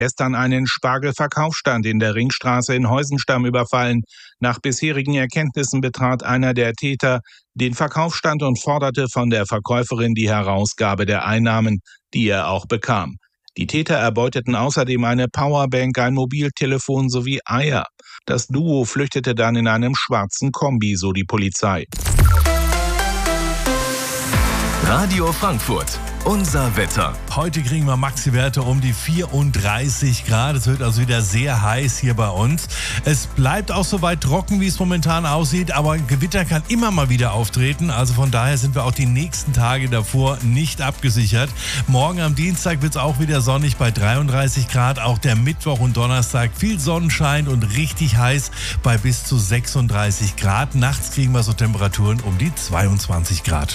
gestern einen Spargelverkaufsstand in der Ringstraße in Heusenstamm überfallen. Nach bisherigen Erkenntnissen betrat einer der Täter den Verkaufsstand und forderte von der Verkäuferin die Herausgabe der Einnahmen, die er auch bekam. Die Täter erbeuteten außerdem eine Powerbank, ein Mobiltelefon sowie Eier. Das Duo flüchtete dann in einem schwarzen Kombi, so die Polizei. Radio Frankfurt, unser Wetter. Heute kriegen wir Maxi-Werte um die 34 Grad. Es wird also wieder sehr heiß hier bei uns. Es bleibt auch so weit trocken, wie es momentan aussieht, aber Gewitter kann immer mal wieder auftreten. Also von daher sind wir auch die nächsten Tage davor nicht abgesichert. Morgen am Dienstag wird es auch wieder sonnig bei 33 Grad. Auch der Mittwoch und Donnerstag viel Sonnenschein und richtig heiß bei bis zu 36 Grad. Nachts kriegen wir so Temperaturen um die 22 Grad.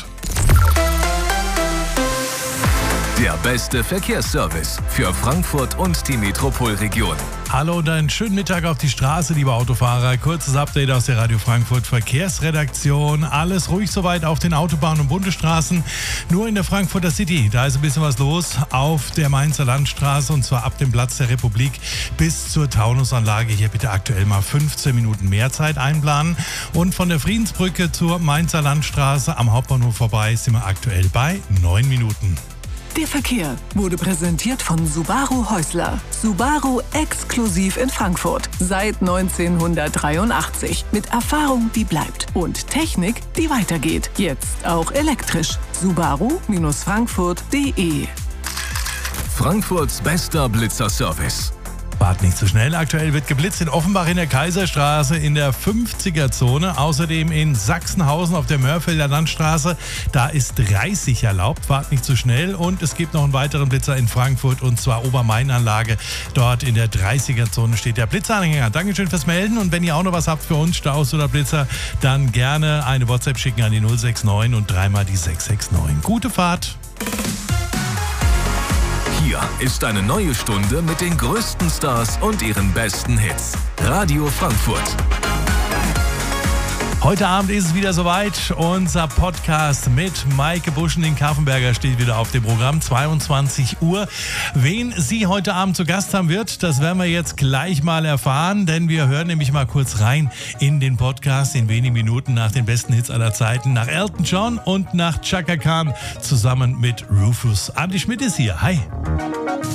Der beste Verkehrsservice für Frankfurt und die Metropolregion. Hallo und einen schönen Mittag auf die Straße, liebe Autofahrer. Kurzes Update aus der Radio Frankfurt Verkehrsredaktion. Alles ruhig soweit auf den Autobahnen und Bundesstraßen. Nur in der Frankfurter City, da ist ein bisschen was los auf der Mainzer Landstraße und zwar ab dem Platz der Republik bis zur Taunusanlage. Hier bitte aktuell mal 15 Minuten mehr Zeit einplanen. Und von der Friedensbrücke zur Mainzer Landstraße am Hauptbahnhof vorbei sind wir aktuell bei 9 Minuten. Der Verkehr wurde präsentiert von Subaru Häusler. Subaru exklusiv in Frankfurt. Seit 1983. Mit Erfahrung, die bleibt. Und Technik, die weitergeht. Jetzt auch elektrisch. Subaru-Frankfurt.de. Frankfurts bester Blitzerservice. Fahrt nicht zu schnell. Aktuell wird geblitzt in Offenbach in der Kaiserstraße in der 50er-Zone. Außerdem in Sachsenhausen auf der Mörfelder Landstraße. Da ist 30 erlaubt. Fahrt nicht zu schnell. Und es gibt noch einen weiteren Blitzer in Frankfurt und zwar Obermain-Anlage. Dort in der 30er-Zone steht der Blitzeranhänger. Dankeschön fürs Melden. Und wenn ihr auch noch was habt für uns, Staus oder Blitzer, dann gerne eine WhatsApp schicken an die 069 und dreimal die 669. Gute Fahrt. Hier ist eine neue Stunde mit den größten Stars und ihren besten Hits. Radio Frankfurt. Heute Abend ist es wieder soweit. Unser Podcast mit Maike Buschen-Kaffenberger steht wieder auf dem Programm. 22 Uhr. Wen sie heute Abend zu Gast haben wird, das werden wir jetzt gleich mal erfahren, denn wir hören nämlich mal kurz rein in den Podcast in wenigen Minuten nach den besten Hits aller Zeiten, nach Elton John und nach Chaka Khan zusammen mit Rufus. Andi Schmidt ist hier. Hi.